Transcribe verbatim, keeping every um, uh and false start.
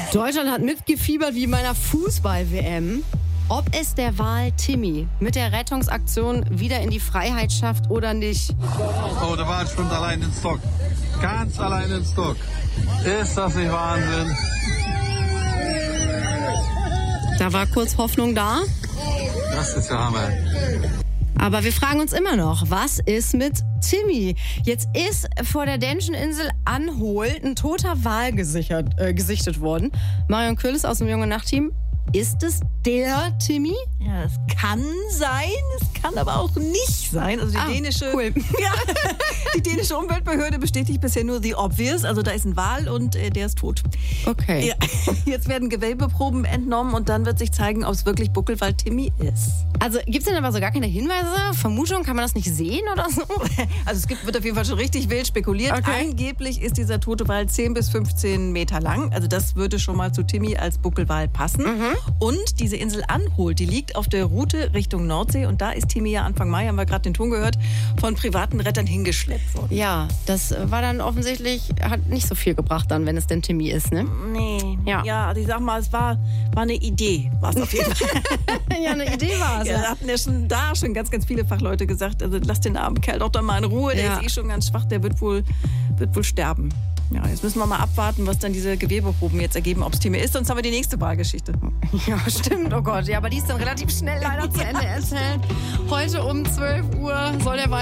Deutschland hat mitgefiebert wie bei einer Fußball-W M. Ob es der Wal Timmy mit der Rettungsaktion wieder in die Freiheit schafft oder nicht. Oh, der Wal schwimmt allein ins Dock. Ganz allein ins Dock. Ist das nicht Wahnsinn? Da war kurz Hoffnung da. Das ist ja Hammer. Aber wir fragen uns immer noch, was ist mit Timmy? Jetzt ist vor der dänischen Insel Anhol ein toter Wal gesichert, äh, gesichtet worden. Marion Küllis aus dem Junge Nacht-Team. Ist es der Timmy? Ja, es kann sein, es kann aber auch nicht sein. Also die Ah, dänische, cool. ja, die dänische Umweltbehörde bestätigt bisher nur the obvious. Also da ist ein Wal und äh, der ist tot. Okay. Ja, jetzt werden Gewölbeproben entnommen und dann wird sich zeigen, ob es wirklich Buckelwal Timmy ist. Also gibt es denn aber so gar keine Hinweise? Vermutung, kann man das nicht sehen oder so? Also es gibt, wird auf jeden Fall schon richtig wild spekuliert. Okay. Angeblich ist dieser tote Wal zehn bis fünfzehn Meter lang. Also das würde schon mal zu Timmy als Buckelwal passen. Mhm. Und diese Insel Anhol, die liegt auf der Route Richtung Nordsee. Und da ist Timmy ja Anfang Mai, haben wir gerade den Ton gehört, von privaten Rettern hingeschleppt worden. Ja, das war dann offensichtlich, hat nicht so viel gebracht dann, wenn es denn Timmy ist, ne? Nee. Ja. Ja, also ich sag mal, es war, war eine Idee, war es auf jeden Fall. Ja, eine Idee war es. Ja, da hatten ja schon da schon ganz, ganz viele Fachleute gesagt, also lass den armen Kerl doch da mal in Ruhe, der Ja. ist eh schon ganz schwach, der wird wohl, wird wohl sterben. Ja, jetzt müssen wir mal abwarten, was dann diese Gewebeproben jetzt ergeben, ob es Timmy ist, sonst haben wir die nächste Wahlgeschichte. Ja, stimmt, oh Gott. Ja, aber die ist dann relativ schnell leider zu Ende erzählt. Heute um zwölf Uhr soll der Wal